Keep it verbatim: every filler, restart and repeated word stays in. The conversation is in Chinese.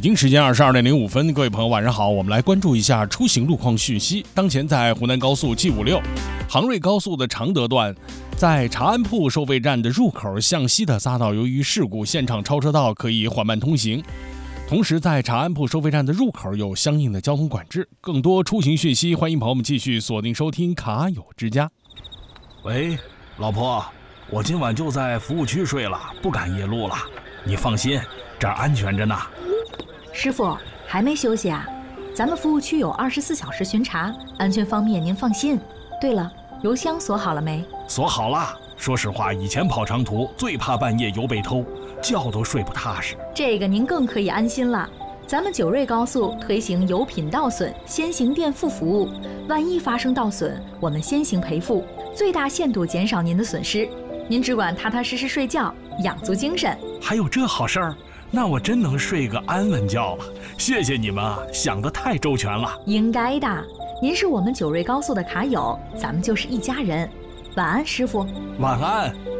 京时间二十二点零五分，各位朋友晚上好，我们来关注一下出行路况讯息。当前在湖南高速 G 五六、杭瑞高速的常德段，在长安铺收费站的入口向西的匝道，由于事故，现场超车道可以缓慢通行。同时，在长安铺收费站的入口有相应的交通管制。更多出行讯息，欢迎朋友们继续锁定收听卡友之家。 喂，老婆，我今晚就在服务区睡了，不赶夜路了。你放心，这儿安全着呢。 师傅还没休息啊？咱们服务区有二十四小时巡查，安全方面您放心。对了，油箱锁好了没？ 锁好了。说实话，以前跑长途最怕半夜油被偷，觉都睡不踏实。 这个您更可以安心了。咱们九瑞高速推行油品倒损先行垫付服务，万一发生倒损，我们先行赔付，最大限度减少您的损失。您只管踏踏实实睡觉，养足精神。 还有这好事儿？那我真能睡个安稳觉了。谢谢你们啊，想得太周全了。 应该的，您是我们九瑞高速的卡友，咱们就是一家人。晚安，师傅。 晚安。